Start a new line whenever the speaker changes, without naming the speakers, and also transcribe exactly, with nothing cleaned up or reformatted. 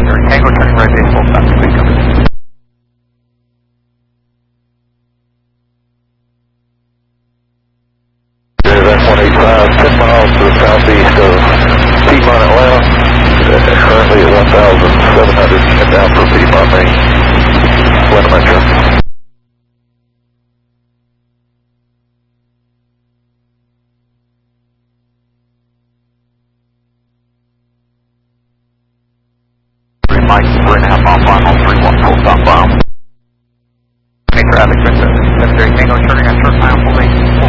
Victor Tango turning right base, full stop, speed coverage.
F one eighty-five, ten miles to the southeast of Piedmont, Atlanta. Uh, currently at one thousand seven hundred and down for Piedmont, Maine. Atlanta Metro.
Green light, three and a half mile final, three one, full stop bomb. Any traffic, Victor Tango turning at short time, full eight, full